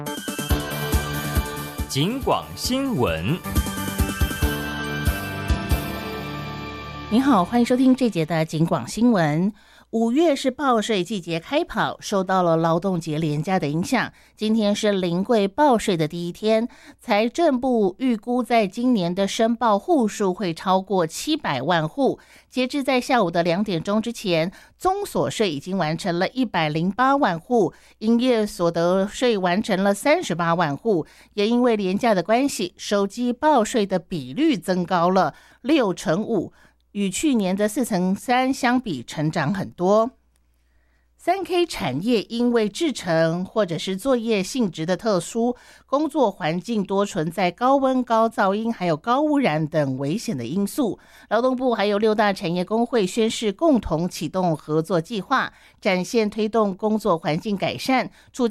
警广新闻。 您好，欢迎收听这节的警广新闻。5月是报税季节开跑，受到了劳动节连假的影响，今天是临柜报税的第一天。财政部预估在今年的申报户数会超过700万户，截至在下午的2点钟之前，综所税已经完成了108万户，营业所得税完成了38万户。也因为连假的关系，手机报税的比率增高了6%，与去年的4%相比成长很多。3K 产业因为制程或者是作业性质的特殊，工作环境多存在高温、高噪音还有高污染等危险的因素。劳动部还有6大产业工会宣誓共同启动合作计划，展现推动工作环境改善、处